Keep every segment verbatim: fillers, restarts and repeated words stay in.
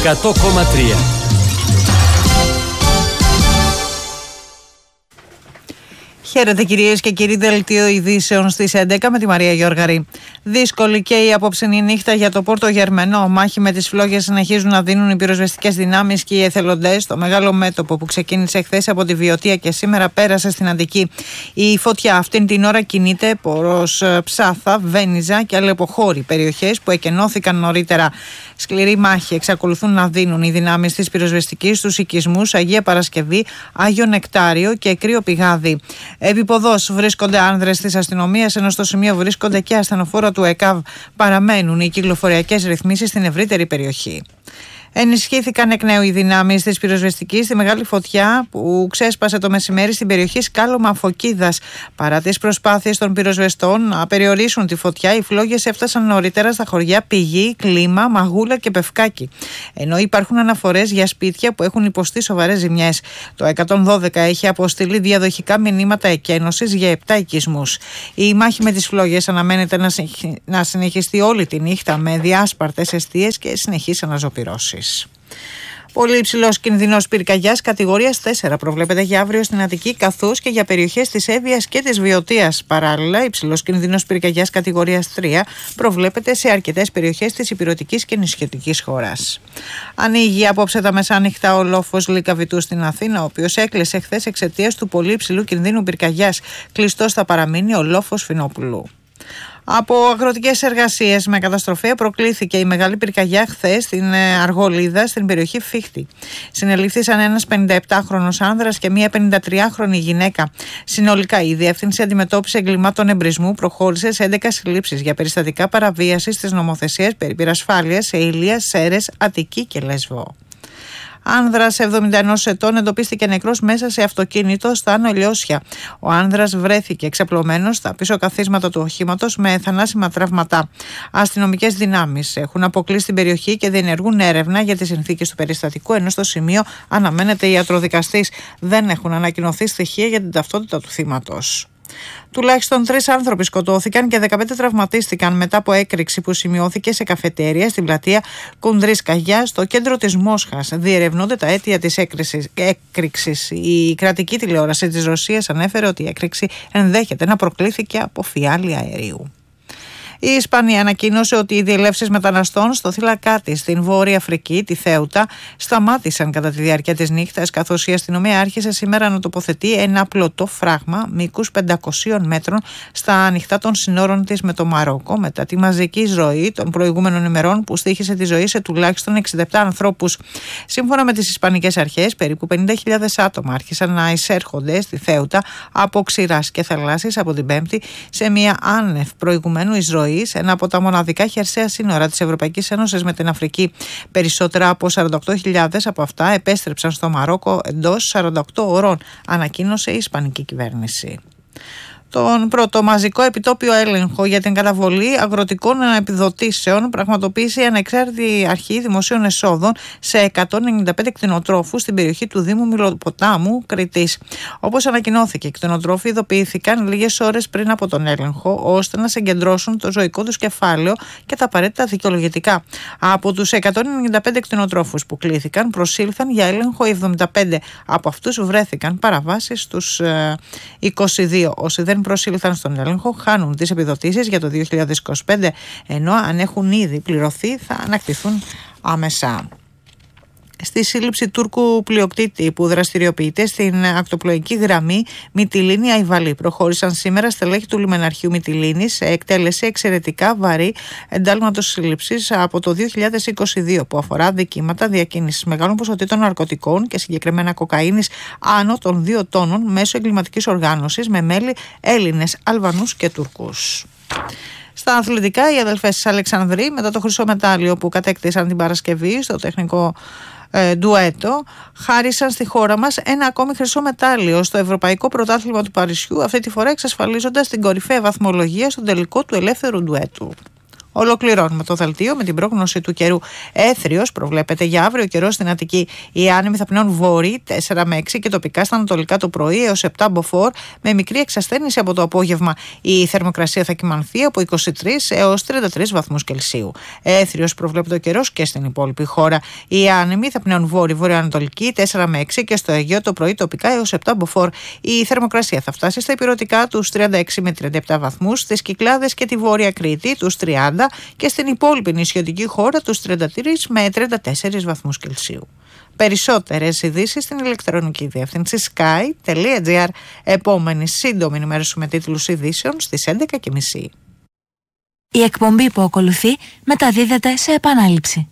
εκατό κόμμα τρία. Χαίρετε κυρίες και κύριοι, δελτίο ειδήσεων στις έντεκα με τη Μαρία Γιώργαρη. Δύσκολη και η απόψινή νύχτα για το Πόρτο Γερμενό. Μάχη με τις φλόγες συνεχίζουν να δίνουν οι πυροσβεστικές δυνάμεις και οι εθελοντές. Το μεγάλο μέτωπο που ξεκίνησε χθες από τη Βιωτία και σήμερα πέρασε στην Αττική. Η φωτιά αυτήν την ώρα κινείται προς Ψάθα, Βένιζα και Αλεποχώρη, περιοχές που εκενώθηκαν νωρίτερα. Σκληρή μάχη εξακολουθούν να δίνουν οι δυνάμεις της πυροσβεστικής στους οικισμούς Αγία Παρασκευή, Άγιο Νεκτάριο και Κρύο Πηγάδι. Επιποδός βρίσκονται άνδρες της αστυνομίας, ενώ στο σημείο βρίσκονται και ασθενοφόρα του ΕΚΑΒ. Παραμένουν οι κυκλοφοριακές ρυθμίσεις στην ευρύτερη περιοχή. Ενισχύθηκαν εκ νέου οι δυνάμεις της πυροσβεστικής στη μεγάλη φωτιά που ξέσπασε το μεσημέρι στην περιοχή Σκάλωμα Φωκίδας. Παρά τις προσπάθειες των πυροσβεστών να περιορίσουν τη φωτιά, οι φλόγες έφτασαν νωρίτερα στα χωριά Πηγή, Κλίμα, Μαγούλα και Πευκάκη. Ενώ υπάρχουν αναφορές για σπίτια που έχουν υποστεί σοβαρές ζημιές. Το εκατόν δώδεκα έχει αποστείλει διαδοχικά μηνύματα εκένωσης για επτά οικισμούς. Η μάχη με τις φλόγες αναμένεται να συνεχιστεί όλη τη νύχτα με διάσπαρτες εστίες και συνεχείς αναζωπυρώσεις. Πολύ υψηλός κινδυνός πυρκαγιάς κατηγορίας τέσσερα προβλέπεται για αύριο στην Αττική, καθώς και για περιοχές της Εύβοιας και της Βιωτίας. Παράλληλα, υψηλός κινδυνός πυρκαγιάς κατηγορίας τρία προβλέπεται σε αρκετές περιοχές της ηπειρωτικής και νησιωτικής χώρας. Ανοίγει απόψε τα μεσάνυχτα ο λόφος Λυκαβητού στην Αθήνα, ο οποίος έκλεισε χθες εξαιτίας του πολύ υψηλού κινδύνου πυρκαγιάς. Κλειστός θα παραμείνει ο λόφος Φινόπουλου. Από αγροτικές εργασίες με καταστροφή προκλήθηκε η μεγάλη πυρκαγιά χθες στην Αργολίδα, στην περιοχή Φίχτη. Συνελήφθησαν ένας πενηνταεπτάχρονος άνδρας και μία πενηντατριάχρονη γυναίκα. Συνολικά η Διεύθυνση Αντιμετώπισης Εγκλημάτων Εμπρισμού προχώρησε σε έντεκα συλλήψεις για περιστατικά παραβίασης της νομοθεσίας περί πυρασφάλειας σε Ηλία, Σέρρες, Αττική και Λέσβο. Άνδρας εβδομήντα ενός ετών εντοπίστηκε νεκρός μέσα σε αυτοκίνητο στα Άνω Ηλιώσια. Ο άνδρας βρέθηκε εξαπλωμένος στα πίσω καθίσματα του οχήματος με θανάσιμα τραύματα. Αστυνομικές δυνάμεις έχουν αποκλείσει την περιοχή και διενεργούν έρευνα για τις συνθήκες του περιστατικού, ενώ στο σημείο αναμένεται ιατροδικαστής. Δεν έχουν ανακοινωθεί στοιχεία για την ταυτότητα του θύματος. Τουλάχιστον τρεις άνθρωποι σκοτώθηκαν και δεκαπέντε τραυματίστηκαν μετά από έκρηξη που σημειώθηκε σε καφετέρια στην πλατεία Κουνδρής Καγιά στο κέντρο της Μόσχας. Διερευνούνται τα αίτια της έκρηξης. Η κρατική τηλεόραση της Ρωσίας ανέφερε ότι η έκρηξη ενδέχεται να προκλήθηκε από φιάλη αερίου. Η Ισπανία ανακοίνωσε ότι οι διελεύσεις μεταναστών στο θύλακά της στην Βόρεια Αφρική, τη Θέουτα, σταμάτησαν κατά τη διάρκεια της νύχτας, καθώς η αστυνομία άρχισε σήμερα να τοποθετεί ένα πλωτό φράγμα μήκους πεντακοσίων μέτρων στα ανοιχτά των συνόρων της με το Μαρόκο, μετά τη μαζική εισρωή των προηγούμενων ημερών που στοίχησε τη ζωή σε τουλάχιστον εξήντα επτά ανθρώπους. Σύμφωνα με τις Ισπανικές αρχές, περίπου πενήντα χιλιάδες άτομα άρχισαν να εισέρχονται στη Θέουτα από ξηράς και θαλάσσης από την Πέμπτη σε μια άνευ προηγουμένου εισρωή, ένα από τα μοναδικά χερσαία σύνορα της Ευρωπαϊκής Ένωσης με την Αφρική. Περισσότερα από σαράντα οκτώ χιλιάδες από αυτά επέστρεψαν στο Μαρόκο εντός σαράντα οκτώ ωρών, ανακοίνωσε η Ισπανική κυβέρνηση. Τον πρώτο μαζικό επιτόπιο έλεγχο για την καταβολή αγροτικών επιδοτήσεων πραγματοποίησε η Ανεξάρτητη Αρχή Δημοσίων Εσόδων σε εκατόν ενενήντα πέντε κτηνοτρόφους στην περιοχή του Δήμου Μυλοποτάμου, Κρητής. Όπως ανακοινώθηκε, οι κτηνοτρόφοι ειδοποιήθηκαν λίγες ώρες πριν από τον έλεγχο, ώστε να συγκεντρώσουν το ζωικό τους κεφάλαιο και τα απαραίτητα δικαιολογητικά. Από τους εκατόν ενενήντα πέντε κτηνοτρόφους που κλήθηκαν, προσήλθαν για έλεγχο εβδομήντα πέντε. Από αυτούς βρέθηκαν παραβάσεις στους είκοσι δύο. Όσοι δεν προσήλθαν στον έλεγχο χάνουν τις επιδοτήσεις για το δύο χιλιάδες είκοσι πέντε, ενώ αν έχουν ήδη πληρωθεί θα ανακτηθούν άμεσα. Στη σύλληψη Τούρκου πλειοκτήτη που δραστηριοποιείται στην ακτοπλοϊκή γραμμή Μυτιλήνη-Αϊβαλή προχώρησαν σήμερα στελέχη του λιμεναρχείου Μυτιλήνης σε εκτέλεση εξαιρετικά βαρύ εντάλματος σύλληψης από το δύο χιλιάδες είκοσι δύο που αφορά δικήματα διακίνησης μεγάλων ποσοτήτων ναρκωτικών και συγκεκριμένα κοκαίνης άνω των δύο τόνων μέσω εγκληματικής οργάνωσης με μέλη Έλληνες, Αλβανούς και Τούρκους. Στα αθλητικά, οι αδελφές της Αλεξανδρή, μετά το χρυσό μετάλλιο που κατέκτησαν την Παρασκευή στο τεχνικό ε, ντουέτο, χάρισαν στη χώρα μας ένα ακόμη χρυσό μετάλλιο στο Ευρωπαϊκό Πρωτάθλημα του Παρισιού, αυτή τη φορά εξασφαλίζοντας την κορυφαία βαθμολογία στον τελικό του ελεύθερου ντουέτου. Ολοκληρώνουμε το δελτίο με την πρόγνωση του καιρού. Έθριος προβλέπεται για αύριο καιρό στην Αττική. Οι άνεμοι θα πνέουν βορρή τέσσερα με έξι και τοπικά στα ανατολικά το πρωί έως επτά μποφόρ με μικρή εξασθένηση από το απόγευμα. Η θερμοκρασία θα κυμανθεί από είκοσι τρεις έως τριάντα τρεις βαθμούς Κελσίου. Έθριος προβλέπεται ο καιρός και στην υπόλοιπη χώρα. Οι άνεμοι θα πνέουν βόρρη βορειοανατολική τέσσερα με έξι και στο Αιγαίο το πρωί τοπικά έως επτά μποφόρ. Η θερμοκρασία θα φτάσει στα ηπειρωτικά τους τριάντα έξι με τριάντα επτά βαθμούς, στις Κυκλάδες και τη Βόρεια Κρήτη τους τριάντα και στην υπόλοιπη νησιωτική χώρα τους τριάντα τρεις με τριάντα τέσσερις βαθμούς Κελσίου. Περισσότερες ειδήσεις στην ηλεκτρονική διεύθυνση sky τελεία gr. Επόμενη σύντομη ενημέρωση με τίτλους ειδήσεων στις έντεκα και μισή. Η εκπομπή που ακολουθεί μεταδίδεται σε επανάληψη.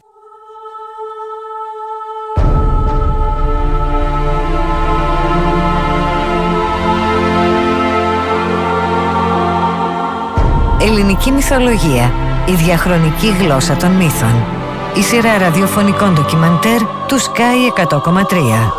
Ελληνική μυθολογία. Η διαχρονική γλώσσα των μύθων. Η σειρά ραδιοφωνικών ντοκιμαντέρ του Sky εκατό κόμμα τρία.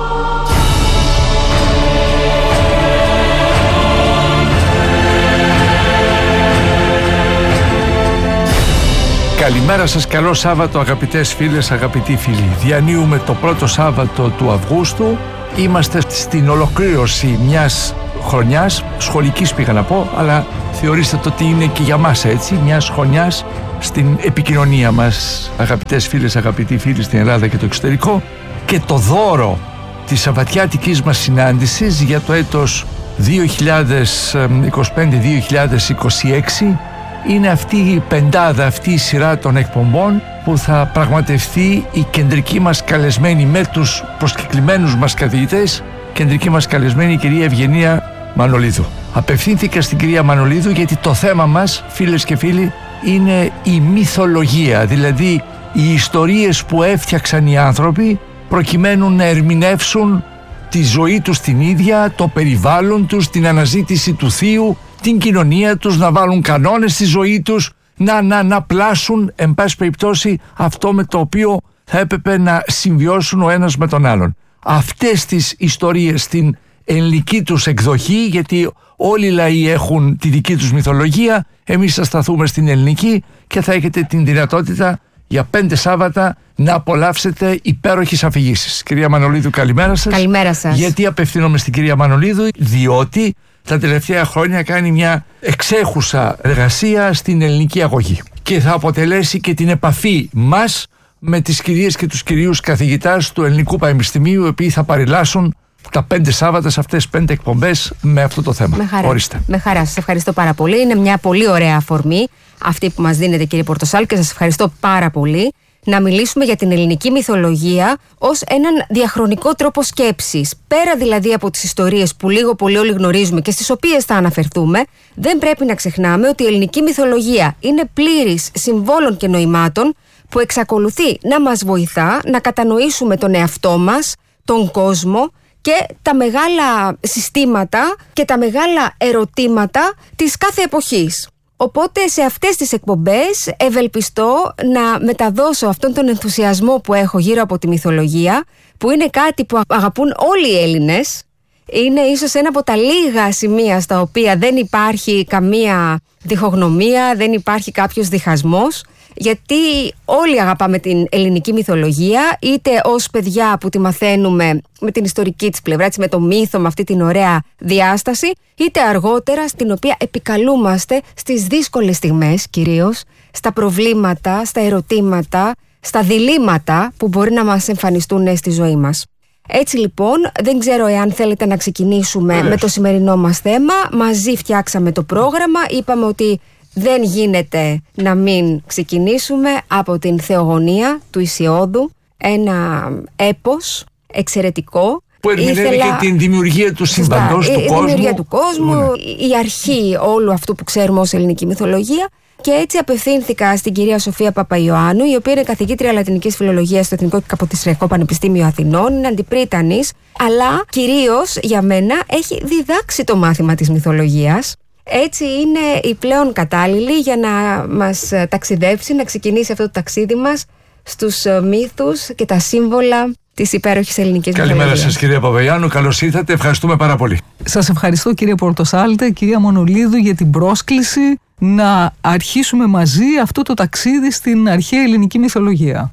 Καλημέρα σας, καλό Σάββατο αγαπητές φίλες, αγαπητοί φίλοι. Διανύουμε το πρώτο Σάββατο του Αυγούστου. Είμαστε στην ολοκλήρωση μιας χρονιάς, σχολικής πήγα να πω, αλλά θεωρήστε το ότι είναι και για μας έτσι, μιας χρονιάς στην επικοινωνία μας, αγαπητές φίλες, αγαπητοί φίλοι στην Ελλάδα και το εξωτερικό, και το δώρο της σαββατιάτικης μας συνάντησης για το έτος δύο χιλιάδες είκοσι πέντε δύο χιλιάδες είκοσι έξι είναι αυτή η πεντάδα, αυτή η σειρά των εκπομπών που θα πραγματευτεί η κεντρική μας καλεσμένη με τους προσκεκλημένους μας καθηγητές, κεντρική μας καλεσμένη η κυρία Ευγενία Μανολίδου. Απευθύνθηκα στην κυρία Μανολίδου γιατί το θέμα μας, φίλες και φίλοι, είναι η μυθολογία, δηλαδή οι ιστορίες που έφτιαξαν οι άνθρωποι προκειμένου να ερμηνεύσουν τη ζωή τους την ίδια, το περιβάλλον τους, την αναζήτηση του θείου, την κοινωνία τους, να βάλουν κανόνες στη ζωή τους, να, να, να πλάσουν, εν πάση περιπτώσει, αυτό με το οποίο θα έπρεπε να συμβιώσουν ο ένας με τον άλλον. Αυτές τις ιστορίες στην ελληνική τους εκδοχή, γιατί όλοι οι λαοί έχουν τη δική τους μυθολογία, εμείς θα σταθούμε στην ελληνική και θα έχετε την δυνατότητα για πέντε Σάββατα να απολαύσετε υπέροχες αφηγήσεις. Κυρία Μανολίδου, καλημέρα σας. Καλημέρα σας. Γιατί απευθύνομαι στην κυρία Μανολίδου? Διότι τα τελευταία χρόνια κάνει μια εξέχουσα εργασία στην ελληνική αγωγή και θα αποτελέσει και την επαφή μας με τις κυρίες και τους κυρίους καθηγητάς του Ελληνικού Πανεπιστημίου, οι οποίοι θα παρελάσουν τα πέντε Σάββατα σε αυτές τις πέντε εκπομπές με αυτό το θέμα. Με χαρά. Ορίστε. Με χαρά. Σας ευχαριστώ πάρα πολύ. Είναι μια πολύ ωραία αφορμή αυτή που μας δίνετε, κύριε Πορτοσάλ, και σας ευχαριστώ πάρα πολύ να μιλήσουμε για την ελληνική μυθολογία ως έναν διαχρονικό τρόπο σκέψης. Πέρα δηλαδή από τις ιστορίες που λίγο πολύ όλοι γνωρίζουμε και στις οποίες θα αναφερθούμε, δεν πρέπει να ξεχνάμε ότι η ελληνική μυθολογία είναι πλήρης συμβόλων και νοημάτων που εξακολουθεί να μας βοηθά να κατανοήσουμε τον εαυτό μας, τον κόσμο και τα μεγάλα συστήματα και τα μεγάλα ερωτήματα της κάθε εποχής. Οπότε σε αυτές τις εκπομπές ευελπιστώ να μεταδώσω αυτόν τον ενθουσιασμό που έχω γύρω από τη μυθολογία, που είναι κάτι που αγαπούν όλοι οι Έλληνες. Είναι ίσως ένα από τα λίγα σημεία στα οποία δεν υπάρχει καμία διχογνωμία, δεν υπάρχει κάποιος διχασμός, γιατί όλοι αγαπάμε την ελληνική μυθολογία, είτε ως παιδιά που τη μαθαίνουμε με την ιστορική της πλευρά, με το μύθο, με αυτή την ωραία διάσταση, είτε αργότερα στην οποία επικαλούμαστε στις δύσκολες στιγμές, κυρίως στα προβλήματα, στα ερωτήματα, στα διλήμματα που μπορεί να μας εμφανιστούν στη ζωή μας. Έτσι λοιπόν, δεν ξέρω εάν θέλετε να ξεκινήσουμε με το σημερινό μας θέμα. Μαζί φτιάξαμε το πρόγραμμα, είπαμε ότι δεν γίνεται να μην ξεκινήσουμε από την Θεογονία του Ησιόδου, ένα έπος εξαιρετικό. Που ερμηνεύει Ήθελα... και την δημιουργία του σύμπαντος, του η, κόσμου. Η δημιουργία του κόσμου, ναι. Η αρχή όλου αυτού που ξέρουμε ως ελληνική μυθολογία. Και έτσι απευθύνθηκα στην κυρία Σοφία Παπαϊωάννου, η οποία είναι καθηγήτρια Λατινικής Φιλολογίας στο Εθνικό και Καποδιστριακό Πανεπιστήμιο Αθηνών, είναι αντιπρίτανης, αλλά κυρίως για μένα έχει διδάξει το μάθημα της μυθολογίας. Έτσι είναι η πλέον κατάλληλη για να μας ταξιδέψει, να ξεκινήσει αυτό το ταξίδι μας στους μύθους και τα σύμβολα της υπέροχης ελληνικής Καλημέρα μυθολογίας. σας, κυρία Παπαγιάννου, καλώς ήρθατε, ευχαριστούμε πάρα πολύ. Σας ευχαριστώ, κύριε Πορτοσάλτε, κυρία Μονολίδου, για την πρόσκληση να αρχίσουμε μαζί αυτό το ταξίδι στην αρχαία ελληνική μυθολογία.